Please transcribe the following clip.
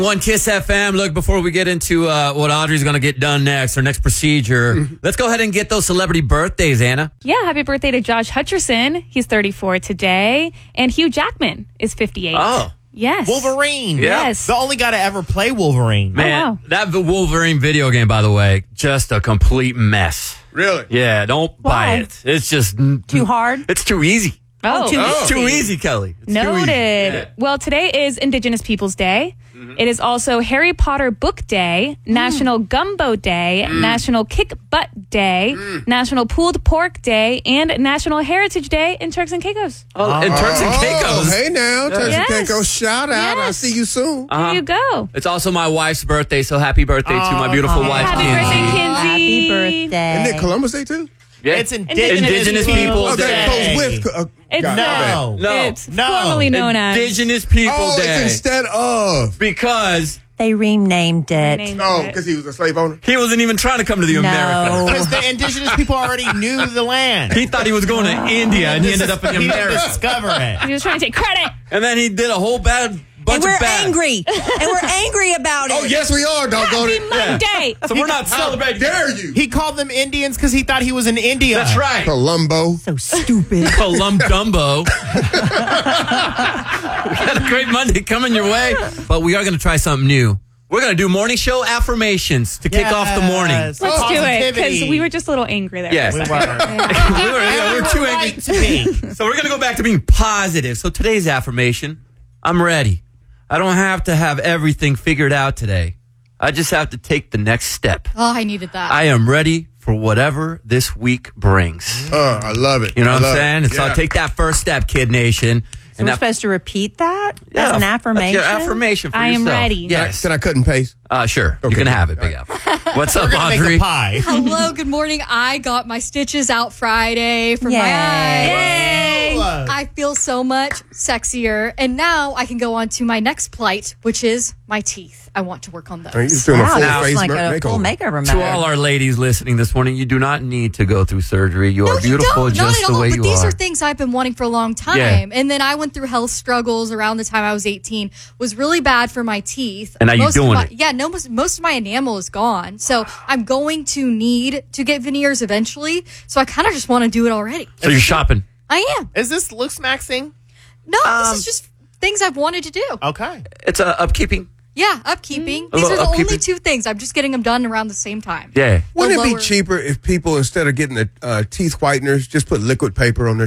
One Kiss FM. Look, before we get into what Audrey's going to get done next, her next procedure, let's go ahead and get those celebrity birthdays, Anna. Yeah, happy birthday to Josh Hutcherson. He's 34 today. And Hugh Jackman is 58. Oh. Yes. Wolverine. Yeah. Yes. The only guy to ever play Wolverine. Man, wow. that Wolverine video game, by the way, just a complete mess. Yeah, don't buy it. It's just Too hard? It's too easy. It's too easy, Kelly. It's Noted. too easy. Yeah. Well, today is Indigenous Peoples Day. It is also Harry Potter Book Day, National Gumbo Day, National Kick Butt Day, National Pulled Pork Day, and National Heritage Day in Turks and Caicos. And Turks and Caicos. Hey now, Turks Yes. and Caicos, shout out. I'll Yes. see you soon. There you go. It's also my wife's birthday, so happy birthday to my beautiful wife, Happy Kinsey. birthday, Kinsey. Happy birthday. Isn't it Columbus Day too? Yeah. It's Indigenous Peoples Oh, Day. that goes with. It's got No. that. No. It's No. formally known as Indigenous People Oh, Day. it's instead of. Because They renamed it. Named Oh, it. because he was a slave owner? he wasn't even trying to come to the America. Because the indigenous people already knew the land. He thought he was going to India, and he ended up in He didn't America. discover it. He was trying to take credit. And then he did a whole bunch And we're of bad. angry. And we're angry about it. Oh, yes, we are, doggone Happy it. Monday. So we're not How celebrating. dare you? He called them Indians because he thought he was in India. That's right. Columbo. So stupid. Columdumbo. We got a great Monday coming your way, but we are going to try something new. We're going to do morning show affirmations to kick off the morning. Yes. Let's do it, because Positivity. we were just a little angry there. Yes. We for a second. were. we're too angry. Right to be. So we're going to go back to being positive. So today's affirmation, I'm ready. I don't have to have everything figured out today. I just have to take the next step. Oh, I needed that. I am ready for whatever this week brings. I love it. You know I what I'm love saying? it. And so I'll take that first step, Kid Nation. So we're supposed to repeat that as an that's affirmation? your affirmation for I am yourself. ready. Yes. Can I cut and paste? Sure. You Okay. can have it, Big Apple. What's up, We're gonna Audrey? make a pie. Hello, good morning. I got my stitches out Friday for my eyes. Yay. I feel so much sexier. And now I can go on to my next plight, which is my teeth. I want to work on those. He's doing a Wow, full that's face like a full makeover. makeover. To all our ladies listening this morning, you do not need to go through surgery. You No, are beautiful you don't. just Not at the all. way But you these are. are things I've been wanting for a long time. Yeah. And then I went through health struggles around the time I was 18. Was really bad for my teeth. And now you're Most of doing my- it. Yeah, no, most of my enamel is gone. So I'm going to need to get veneers eventually. So I kind of just want to do it already. So you're shopping. I am. Is this looks maxing? No, this is just things I've wanted to do. Okay. It's upkeeping. Yeah, upkeeping. A These little are the only upkeeping. two things. I'm just getting them done around the same time. Yeah. Wouldn't it be lower- cheaper if people, instead of getting the teeth whiteners, just put liquid paper on their